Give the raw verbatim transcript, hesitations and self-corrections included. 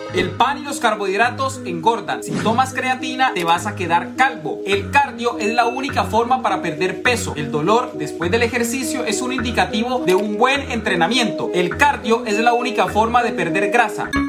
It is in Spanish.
El pan y los carbohidratos engordan. Si tomas creatina, te vas a quedar calvo. El cardio es la única forma para perder peso. El dolor después del ejercicio es un indicativo de un buen entrenamiento. El cardio es la única forma de perder grasa.